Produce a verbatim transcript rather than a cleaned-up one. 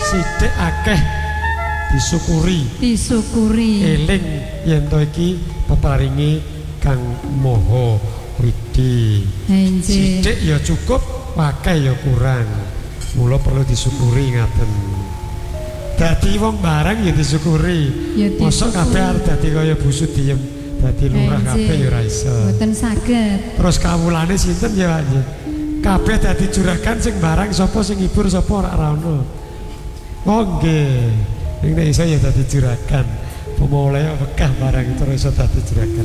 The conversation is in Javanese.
sithik akeh disyukuri disyukuri eling yen to iki peparingi Kang Maha Widi. Sithik ya cukup, akeh ya kurang. Mula perlu disyukuri ngaten. Dadi wong bareng ya disyukuri. Mosok kabeh arep dadi kaya busut diem, dadi lurah kabeh ya ora iso. Mboten saged. Terus kawulane sinten ya, Pak? Kabeh dadi juragan sing bareng sapa sing ngibur sapa ora ono. Oh nggih. Ning nek iso ya dadi juragan. Pemulai wekah barang terus iso dadi juragan.